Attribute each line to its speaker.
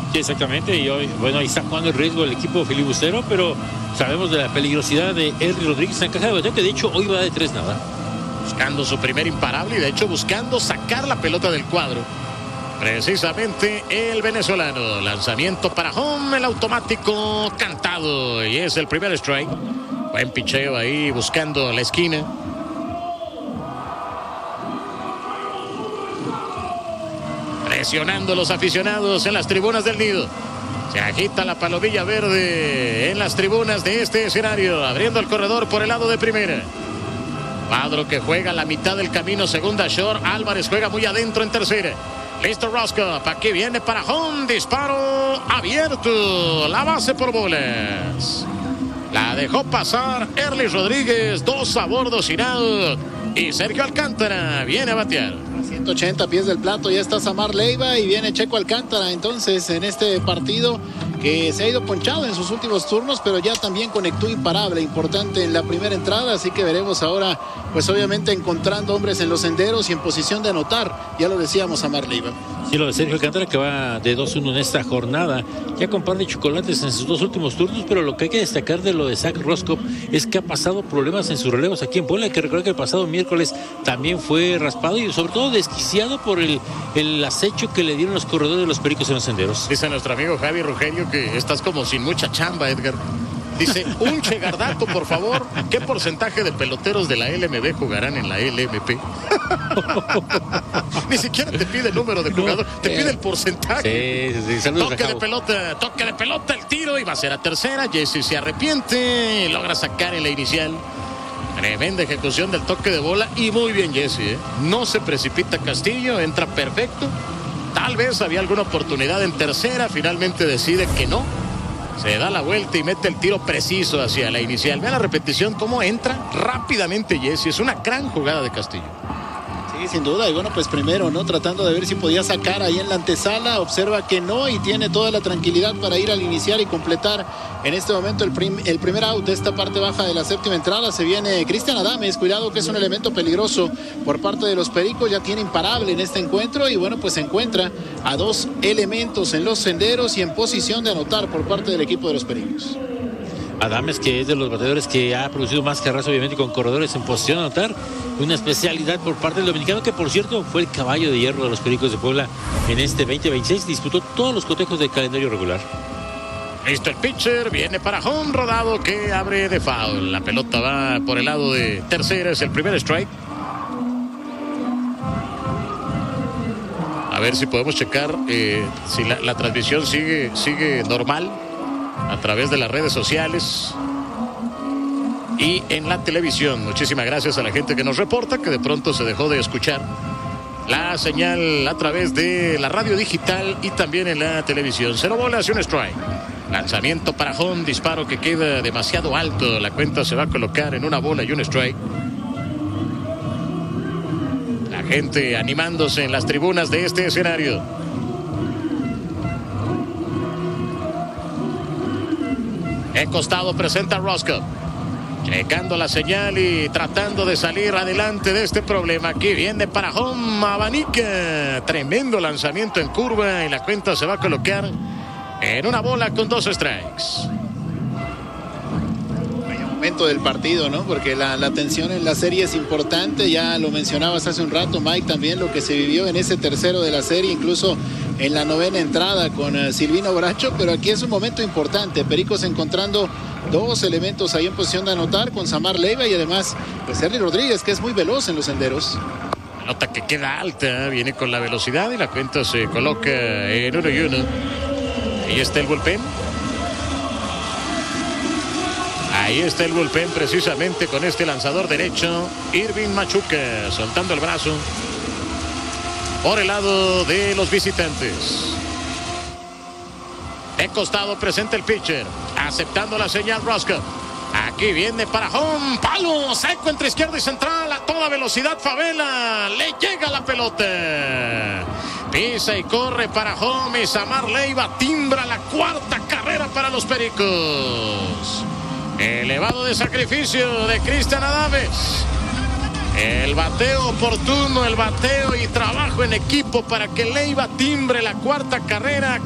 Speaker 1: Sí, exactamente, y hoy, bueno, ahí está jugando el riesgo el equipo filibustero, pero sabemos de la peligrosidad de Henry Rodríguez en caja de bateo, que de hecho hoy va de 3 nada.
Speaker 2: Buscando su primer imparable y de hecho buscando sacar la pelota del cuadro. Precisamente el venezolano. Lanzamiento para home, el automático cantado y es el primer strike. Buen picheo ahí buscando la esquina. Presionando los aficionados en las tribunas del Nido. Se agita la palomilla verde en las tribunas de este escenario, abriendo el corredor por el lado de primera. Cuadro que juega la mitad del camino, segunda short. Álvarez juega muy adentro en tercera. Listo Roscoe, aquí viene para home, disparo abierto, la base por bolas. La dejó pasar Henry Rodríguez, 2 a bordo sin out. Y Sergio Alcántara viene a batear.
Speaker 3: 180 pies del plato, ya está Samar Leiva y viene Checo Alcántara. Entonces en este partido que se ha ido ponchado en sus últimos turnos, pero ya también conectó imparable, importante en la primera entrada, así que veremos ahora, pues obviamente encontrando hombres en los senderos y en posición de anotar, ya lo decíamos, Samar Leiva.
Speaker 1: Sí, lo de Sergio Alcántara, que va de 2-1 en esta jornada, ya con par de chocolates en sus 2 últimos turnos, pero lo que hay que destacar de lo de Zach Roscoe es que ha pasado problemas en sus relevos aquí en Puebla. Hay que recordar que el pasado miércoles también fue raspado y sobre todo desquiciado por el acecho que le dieron los corredores de los Pericos en los senderos.
Speaker 2: Dice nuestro amigo Javi Rogelio que estás como sin mucha chamba, Edgar. Dice, un chegardato, por favor. ¿Qué porcentaje de peloteros de la LMB jugarán en la LMP? Ni siquiera te pide el número de jugador, te pide el porcentaje.
Speaker 1: Sí.
Speaker 2: Toque de pelota, el tiro y va a ser a tercera. Jesse se arrepiente, logra sacar en la inicial. Tremenda ejecución del toque de bola y muy bien Jesse, ¿eh? No se precipita Castillo, entra perfecto. Tal vez había alguna oportunidad en tercera, finalmente decide que no. Se da la vuelta y mete el tiro preciso hacia la inicial. Vean la repetición, cómo entra rápidamente Jesse. Es una gran jugada de Castillo.
Speaker 3: Sí, sin duda. Y bueno, pues primero, ¿no? Tratando de ver si podía sacar ahí en la antesala. Observa que no y tiene toda la tranquilidad para ir al iniciar y completar en este momento el primer out de esta parte baja de la séptima entrada. Se viene Cristian Adames. Cuidado que es un elemento peligroso por parte de los Pericos. Ya tiene imparable en este encuentro. Y bueno, pues se encuentra a 2 elementos en los senderos y en posición de anotar por parte del equipo de los Pericos.
Speaker 1: Adames, que es de los bateadores que ha producido más carreras, obviamente, con corredores en posición de anotar. Una especialidad por parte del dominicano, que por cierto fue el caballo de hierro de los Pericos de Puebla en este 2026. Disputó todos los cotejos del calendario regular.
Speaker 2: Listo el pitcher, viene para home, rodado que abre de foul. La pelota va por el lado de tercera, es el primer strike. A ver si podemos checar si la transmisión sigue normal a través de las redes sociales y en la televisión. Muchísimas gracias a la gente que nos reporta que de pronto se dejó de escuchar la señal a través de la radio digital y también en la televisión. 0 bolas y un strike. Lanzamiento para home, disparo que queda demasiado alto. La cuenta se va a colocar en 1 bola y un strike. La gente animándose en las tribunas de este escenario. En costado presenta Roscoe. Checando la señal y tratando de salir adelante de este problema. Aquí viene para home, abanica. Tremendo lanzamiento en curva y la cuenta se va a colocar en 1 bola con 2 strikes.
Speaker 3: Momento del partido, ¿no? Porque la tensión en la serie es importante. Ya lo mencionabas hace un rato, Mike, también lo que se vivió en ese tercero de la serie, incluso en la 9ª entrada con Silvino Bracho, pero aquí es un momento importante. Pericos encontrando 2 elementos ahí en posición de anotar con Samar Leiva y además pues Henry Rodríguez, que es muy veloz en los senderos.
Speaker 2: Nota que queda alta, viene con la velocidad y la cuenta se coloca en 1 y 1. Ahí está el bullpen. Ahí está el bullpen precisamente con este lanzador derecho, Irving Machuca, soltando el brazo por el lado de los visitantes. De costado presenta el pitcher, aceptando la señal Roscoe. Aquí viene para home, palo seco entre izquierda y central, a toda velocidad Favela, le llega la pelota. Pisa y corre para home y Samar Leiva timbra la 4ª carrera para los Pericos. Elevado de sacrificio de Cristian Adames. El bateo oportuno, el bateo y trabajo en equipo para que Leiva timbre la 4ª carrera.